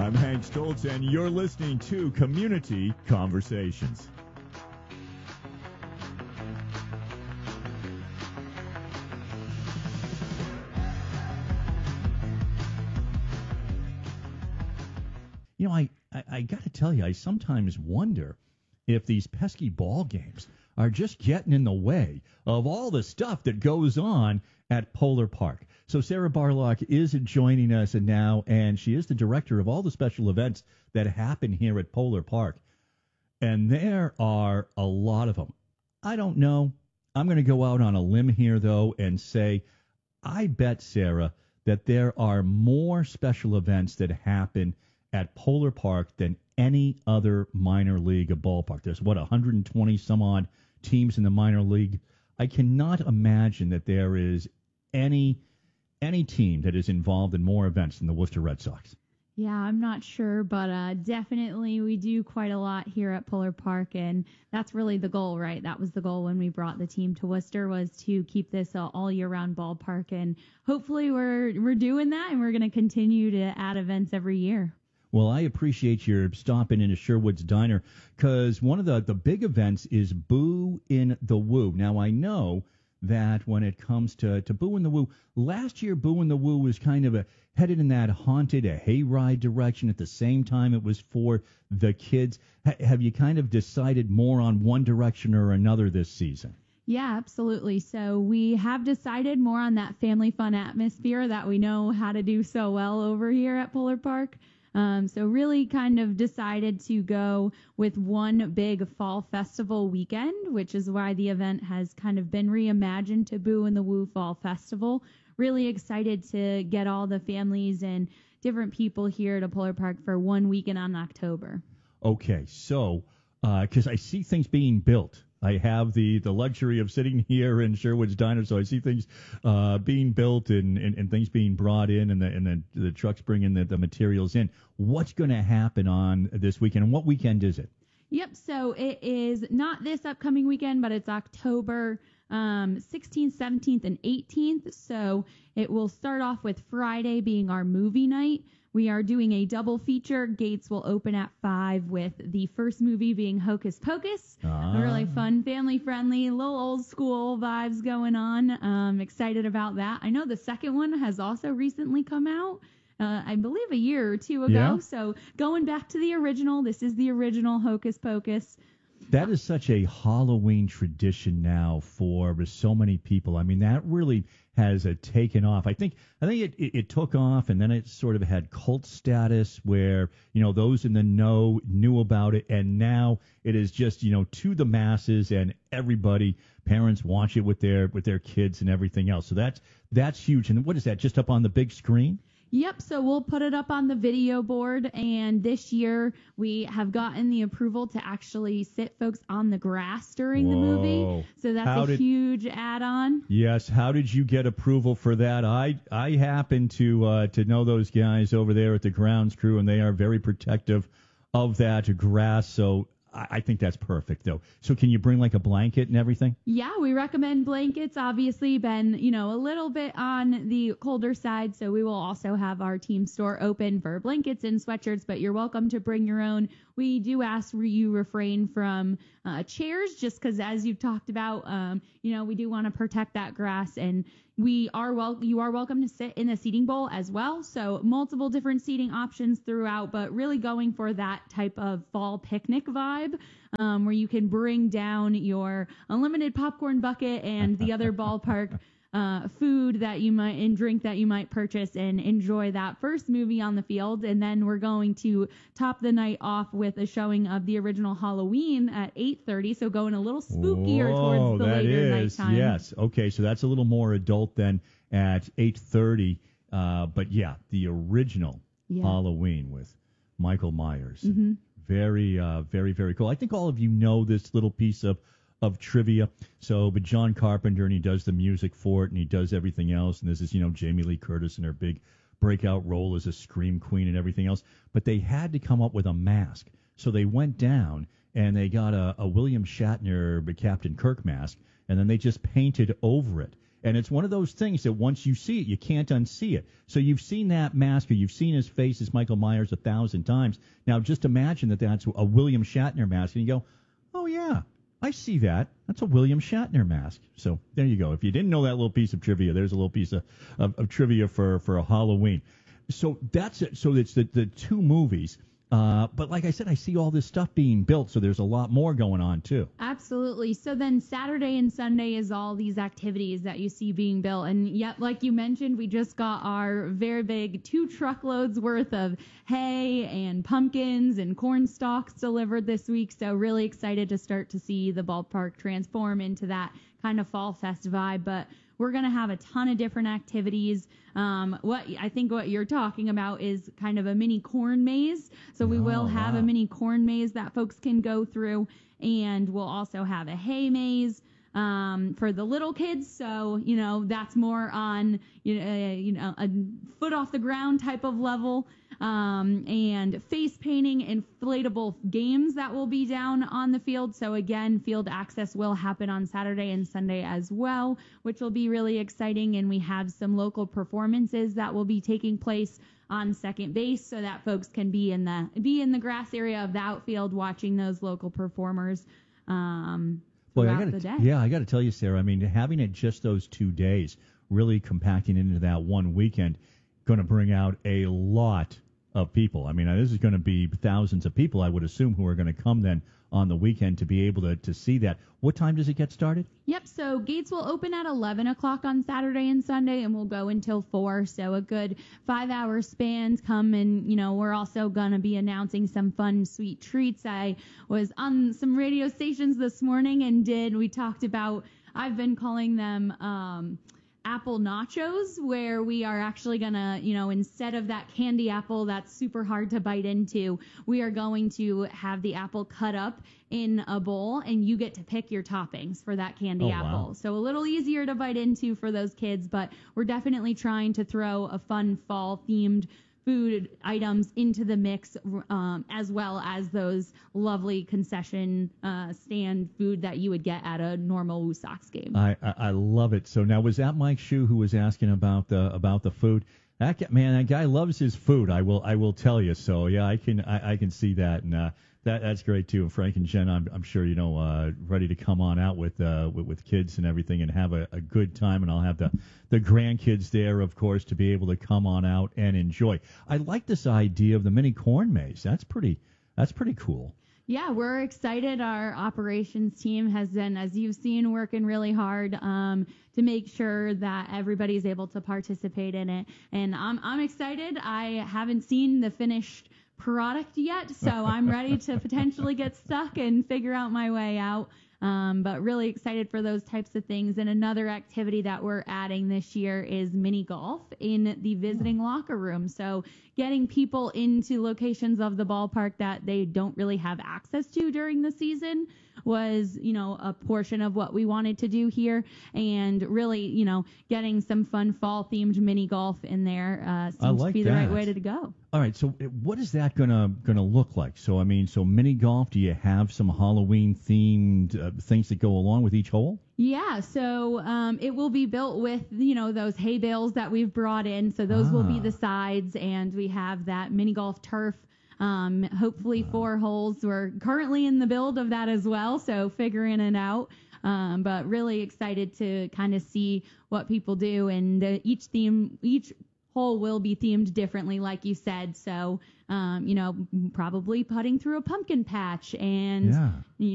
I'm Hank Stoltz, and you're listening to Community Conversations. You know, I got to tell you, I sometimes wonder if these pesky ball games are just getting in the way of all the stuff that goes on at Polar Park. So Sarah Barlock is joining us now, and she is the director of all the special events that happen here at Polar Park. And there are a lot of them. I don't know. I'm going to go out on a limb here, though, and say I bet, Sarah, that there are more special events that happen at Polar Park than any other minor league ballpark. There's, 120 some odd teams in the minor league. I cannot imagine that there is any team that is involved in more events than the Worcester Red Sox. Yeah, I'm not sure, but definitely we do quite a lot here at Polar Park, and that's really the goal, right? That was the goal when we brought the team to Worcester, was to keep this all year-round ballpark, and hopefully we're doing that, and we're going to continue to add events every year. Well, I appreciate your stopping into Sherwood's Diner, because one of the big events is Boo in the Woo. Now, I know that when it comes to Boo in the Woo, last year Boo in the Woo was kind of headed in that haunted, hayride direction. At the same time, it was for the kids. Have you kind of decided more on one direction or another this season? Yeah, absolutely. So we have decided more on that family fun atmosphere that we know how to do so well over here at Polar Park. So really kind of decided to go with one big fall festival weekend, which is why the event has kind of been reimagined to Boo in the Woo Fall Festival. Really excited to get all the families and different people here to Polar Park for one weekend on October. Okay, so because I see things being built. I have the luxury of sitting here in Sherwood's Diner, so I see things being built and things being brought in, and the trucks bringing the materials in. What's going to happen on this weekend, and what weekend is it? Yep, so it is not this upcoming weekend, but it's October 16th, 17th, and 18th. So it will start off with Friday being our movie night. We are doing a double feature. Gates will open at 5 with the first movie being Hocus Pocus. A really fun, family-friendly, little old-school vibes going on. Excited about that. I know the second one has also recently come out, I believe a year or two ago. Yeah. So going back to the original, this is the original Hocus Pocus. That is such a Halloween tradition now for so many people. I mean, that really has taken off. I think it took off, and then it sort of had cult status where, those in the know knew about it, and now it is just, to the masses, and everybody, parents watch it with their kids and everything else. So that's huge. And what is that, just up on the big screen? Yep, so we'll put it up on the video board, and this year we have gotten the approval to actually sit folks on the grass during the movie. So that's a huge add-on. Yes, how did you get approval for that? I happen to know those guys over there at the grounds crew, and they are very protective of that grass, so I think that's perfect, though. So can you bring, like, a blanket and everything? Yeah, we recommend blankets. Obviously, been, a little bit on the colder side, so we will also have our team store open for blankets and sweatshirts, but you're welcome to bring your own. We do ask you refrain from chairs, just because, as you've talked about, we do want to protect that grass, and you are welcome to sit in the seating bowl as well. So multiple different seating options throughout, but really going for that type of fall picnic vibe, where you can bring down your unlimited popcorn bucket and the other ballpark food that you might and drink that you might purchase and enjoy that first movie on the field. And then we're going to top the night off with a showing of the original Halloween at 8:30. So going a little spookier towards the later nighttime. Yes. Okay. So that's a little more adult than at 8:30. But yeah, the original Halloween with Michael Myers. Mm-hmm. Very, very, very cool. I think all of you know this little piece of trivia. So, but John Carpenter, and he does the music for it, and he does everything else. And this is, Jamie Lee Curtis in her big breakout role as a scream queen and everything else. But they had to come up with a mask. So they went down and they got a William Shatner Captain Kirk mask, and then they just painted over it. And it's one of those things that once you see it, you can't unsee it. So you've seen that mask, or you've seen his face as Michael Myers 1,000 times. Now just imagine that that's a William Shatner mask, and you go, oh, yeah, I see that. That's a William Shatner mask. So there you go. If you didn't know that little piece of trivia, there's a little piece of trivia for a Halloween. So that's it. So it's the two movies. But like I said, I see all this stuff being built, so there's a lot more going on, too. Absolutely. So then Saturday and Sunday is all these activities that you see being built. And yet, like you mentioned, we just got our very big 2 truckloads worth of hay and pumpkins and corn stalks delivered this week. So really excited to start to see the ballpark transform into that kind of fall fest vibe. But we're going to have a ton of different activities. What you're talking about is kind of a mini corn maze. So we will have a mini corn maze that folks can go through, and we'll also have a hay maze for the little kids. So, that's more on, a foot off the ground type of level. And face painting, inflatable games that will be down on the field. So again, field access will happen on Saturday and Sunday as well, which will be really exciting. And we have some local performances that will be taking place on second base, so that folks can be in the grass area of the outfield watching those local performers throughout the day. Yeah, I got to tell you, Sarah, I mean, having it just those 2 days, really compacting into that one weekend, going to bring out a lot of people. I mean, this is going to be thousands of people, I would assume, who are going to come then on the weekend to be able to see that. What time does it get started? Yep, so gates will open at 11 o'clock on Saturday and Sunday, and we'll go until 4, so a good 5-hour spans. Come and, we're also going to be announcing some fun, sweet treats. I was on some radio stations this morning we talked about, I've been calling them apple nachos, where we are actually gonna, instead of that candy apple that's super hard to bite into, we are going to have the apple cut up in a bowl, and you get to pick your toppings for that candy apple. Wow. So a little easier to bite into for those kids, but we're definitely trying to throw a fun fall themed food items into the mix, as well as those lovely concession stand food that you would get at a normal Woo Sox game. I love it. So now, was that Mike Shue who was asking about the food? That guy loves his food. I will tell you. So yeah, I can see that, and that's great too. And Frank and Jen, I'm sure ready to come on out with kids and everything and have a good time. And I'll have the grandkids there, of course, to be able to come on out and enjoy. I like this idea of the mini corn maze. That's pretty cool. Yeah, we're excited. Our operations team has been, as you've seen, working really hard to make sure that everybody's able to participate in it. And I'm excited. I haven't seen the finished product yet, so I'm ready to potentially get stuck and figure out my way out. But really excited for those types of things. And another activity that we're adding this year is mini golf in the visiting locker room. So getting people into locations of the ballpark that they don't really have access to during the season was, a portion of what we wanted to do here. And really, getting some fun fall-themed mini golf in there seems to be the right way to go. All right, so what is that gonna look like? So mini golf. Do you have some Halloween-themed things that go along with each hole? Yeah, so it will be built with, those hay bales that we've brought in. So those will be the sides, and we have that mini golf turf. Hopefully 4 holes. We're currently in the build of that as well, so figuring it out. But really excited to kind of see what people do, and each hole will be themed differently, like you said. So, probably putting through a pumpkin patch and,